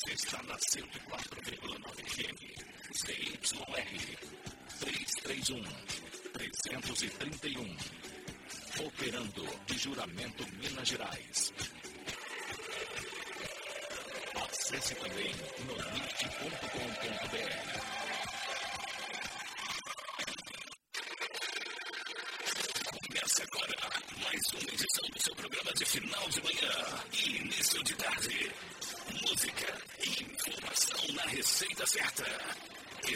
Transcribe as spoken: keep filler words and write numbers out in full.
está na cento e quatro vírgula nove F M. C Y R trezentos e trinta e um. trezentos e trinta e um. Operando de Juramento, Minas Gerais. Acesse também no lit ponto com ponto b r. Começa agora mais uma edição do seu programa de final de manhã e início de tarde. Música e informação na receita certa.